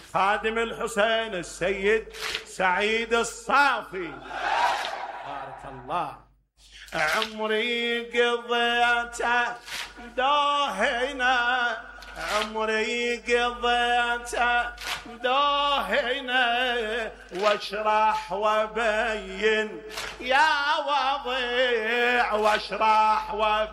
خادم الحسين السيد سعيد الصافي بارك الله. عمري قضيته داهينا، عمري قضيته داهينا، واشرح وبين يا وضيع، واشرح وبين